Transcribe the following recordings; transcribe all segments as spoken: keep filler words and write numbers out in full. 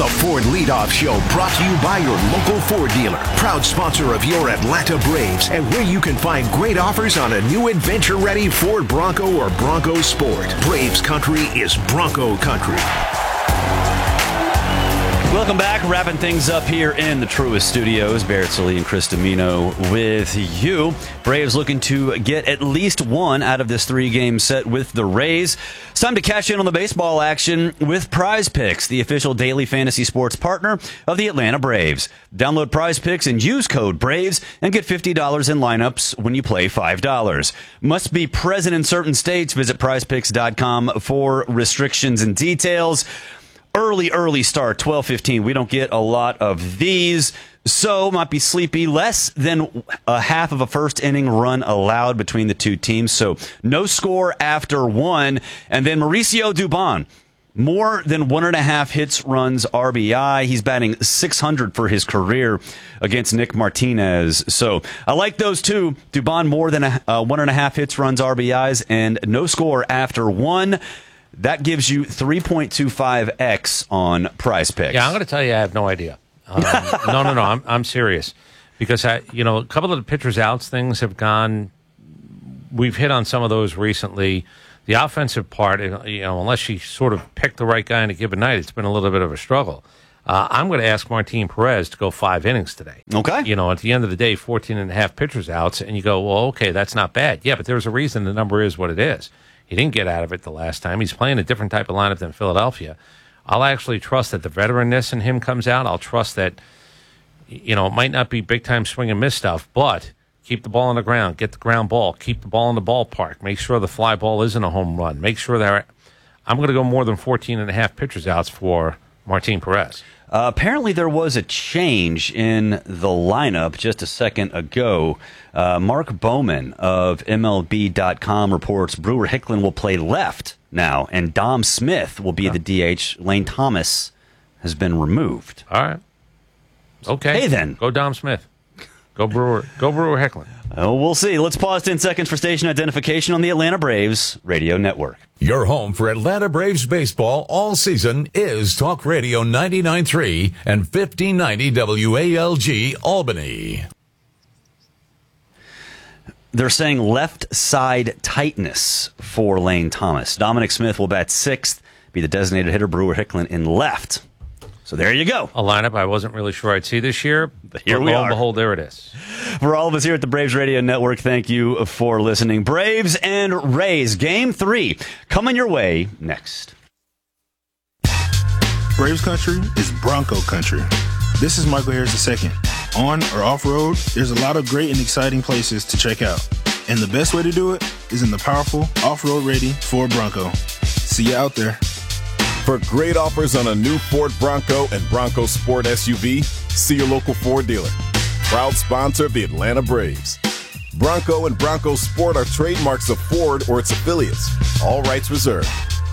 The Ford Leadoff Show, brought to you by your local Ford dealer, proud sponsor of your Atlanta Braves, and where you can find great offers on a new adventure-ready Ford Bronco or Bronco Sport. Braves country is Bronco country. Welcome back. Wrapping things up here in the Truist Studios. Barrett Sallee and Chris Domino with you. Braves looking to get at least one out of this three-game set with the Rays. It's time to cash in on the baseball action with Prize Picks, the official daily fantasy sports partner of the Atlanta Braves. Download Prize Picks and use code BRAVES and get fifty dollars in lineups when you play five dollars. Must be present in certain states. Visit prize picks dot com for restrictions and details. Early, early start, twelve fifteen. We don't get a lot of these, so might be sleepy. Less than a half of a first inning run allowed between the two teams, so no score after one. And then Mauricio Dubon, more than one and a half hits, runs, R B I. He's batting six hundred for his career against Nick Martinez. So I like those two. Dubon more than a, uh, one and a half hits, runs, R B Is, and no score after one. That gives you three point two five x on Prize Picks. Yeah, I'm going to tell you I have no idea. Um, no, no, no, I'm I'm serious. Because, I, you know, a couple of the pitchers outs things have gone, we've hit on some of those recently. The offensive part, you know, unless you sort of pick the right guy in a given night, it's been a little bit of a struggle. Uh, I'm going to ask Martin Perez to go five innings today. Okay. You know, at the end of the day, fourteen and a half pitchers outs, and you go, well, okay, that's not bad. Yeah, but there's a reason the number is what it is. He didn't get out of it the last time. He's playing a different type of lineup than Philadelphia. I'll actually trust that the veteranness in him comes out. I'll trust that, you know, it might not be big-time swing and miss stuff, but keep the ball on the ground, get the ground ball, keep the ball in the ballpark, make sure the fly ball isn't a home run, make sure that I'm going to go more than fourteen and a half pitchers outs for Martin Perez. Uh, apparently there was a change in the lineup just a second ago. Uh, Mark Bowman of M L B dot com reports Brewer Hicklin will play left now, and Dom Smith will be yeah. the D H. Lane Thomas has been removed. All right. Okay. Hey, then. Go Dom Smith. Go Brewer. Go Brewer Hicklin. Oh, we'll see. Let's pause ten seconds for station identification on the Atlanta Braves Radio Network. Your home for Atlanta Braves baseball all season is Talk Radio ninety-nine point three and fifteen ninety W A L G Albany. They're saying left side tightness for Lane Thomas. Dominic Smith will bat sixth, be the designated hitter. Brewer Hicklin in left. So there you go. A lineup I wasn't really sure I'd see this year. But here but we lo are. and behold, there it is. For all of us here at the Braves Radio Network, thank you for listening. Braves and Rays, Game three, coming your way next. Braves country is Bronco country. This is Michael Harris the second. On or off-road, there's a lot of great and exciting places to check out. And the best way to do it is in the powerful, off-road ready Ford Bronco. See you out there. For great offers on a new Ford Bronco and Bronco Sport S U V, see your local Ford dealer. Proud sponsor of the Atlanta Braves. Bronco and Bronco Sport are trademarks of Ford or its affiliates. All rights reserved.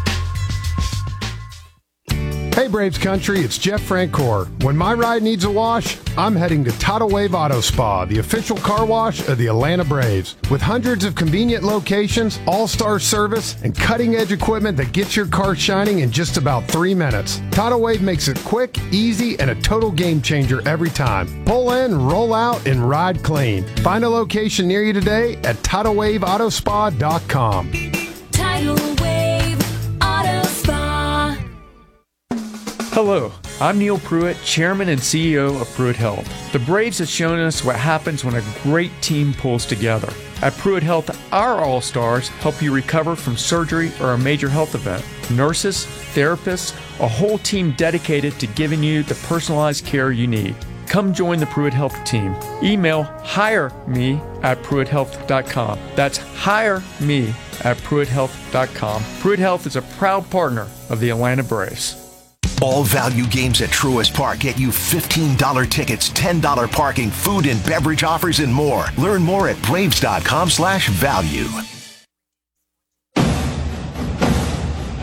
Hey Braves country, it's Jeff Francoeur. When my ride needs a wash, I'm heading to Tidal Wave Auto Spa, the official car wash of the Atlanta Braves. With hundreds of convenient locations, all-star service, and cutting-edge equipment that gets your car shining in just about three minutes. Tidal Wave makes it quick, easy, and a total game changer every time. Pull in, roll out, and ride clean. Find a location near you today at tidal wave auto spa dot com. Tidal Wave Auto Spa. Hello, I'm Neil Pruitt, Chairman and C E O of Pruitt Health. The Braves have shown us what happens when a great team pulls together. At Pruitt Health, our All-Stars help you recover from surgery or a major health event. Nurses, therapists, a whole team dedicated to giving you the personalized care you need. Come join the Pruitt Health team. Email hire me at pruitt health dot com. That's hire me at pruitt health dot com. Pruitt Health is a proud partner of the Atlanta Braves. All value games at Truist Park get you fifteen dollars tickets, ten dollars parking, food and beverage offers, and more. Learn more at braves dot com slash value.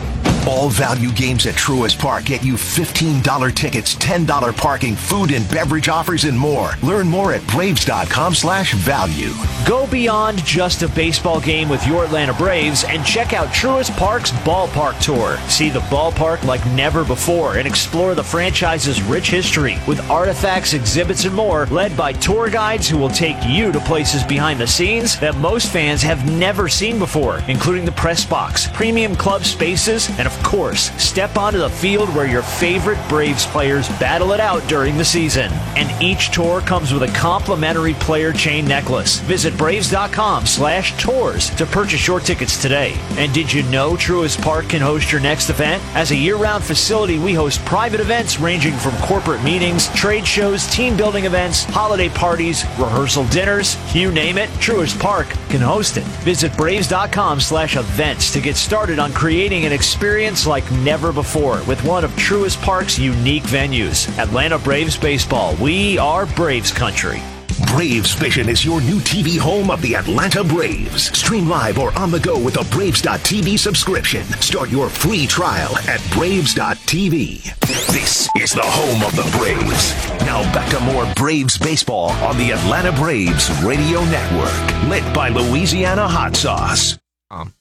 All value games at Truist Park get you fifteen dollars tickets, ten dollars parking, food and beverage offers, and more. Learn more at Braves.com slash value. Go beyond just a baseball game with your Atlanta Braves and check out Truist Park's Ballpark Tour. See the ballpark like never before and explore the franchise's rich history with artifacts, exhibits, and more, led by tour guides who will take you to places behind the scenes that most fans have never seen before, including the press box, premium club spaces, and of course, step onto the field where your favorite Braves players battle it out during the season. And each tour comes with a complimentary player chain necklace. Visit Braves.com slash tours to purchase your tickets today. And did you know Truist Park can host your next event? As a year-round facility, we host private events ranging from corporate meetings, trade shows, team building events, holiday parties, rehearsal dinners, you name it, Truist Park can host it. Visit Braves.com slash events to get started on creating an experience like never before with one of Truist Park's unique venues. Atlanta Braves Baseball. We are Braves Country. Braves Vision is your new T V home of the Atlanta Braves. Stream live or on the go with a Braves dot T V subscription. Start your free trial at Braves dot T V. This is the home of the Braves. Now back to more Braves baseball on the Atlanta Braves Radio Network. Lit by Louisiana Hot Sauce. Um,